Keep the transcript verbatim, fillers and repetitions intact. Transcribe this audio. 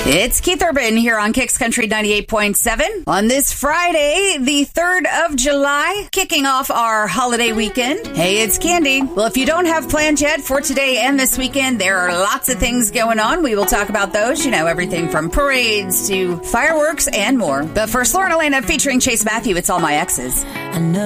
It's Keith Urban here on Kicks Country ninety-eight point seven. On this Friday, the third of July, kicking off our holiday weekend. Hey, it's Candy. Well, if you don't have plans yet for today and this weekend, there are lots of things going on. We will talk about those, you know, everything from parades to fireworks and more. But first, Lauren Elena featuring Chase Matthew, It's All My Exes. I know